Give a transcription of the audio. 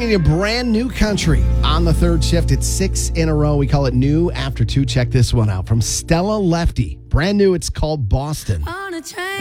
bringing you brand new country on the third shift. It's 6 in a row. We call it New After 2. Check this one out from Stella Lefty. Brand new. It's called Boston. On a train.